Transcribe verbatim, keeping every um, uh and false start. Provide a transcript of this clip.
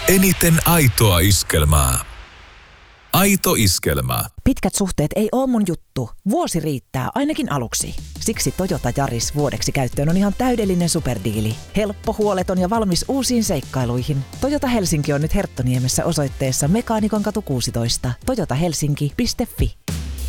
Eniten aitoa iskelmää. Aito iskelmä. Pitkät suhteet ei oo mun juttu. Vuosi riittää, ainakin aluksi. Siksi Toyota Yaris vuodeksi käyttöön on ihan täydellinen superdiili. Helppo, huoleton ja valmis uusiin seikkailuihin. Toyota Helsinki on nyt Herttoniemessä osoitteessa Mekaanikon katu kuusitoista. toyota helsinki piste fi.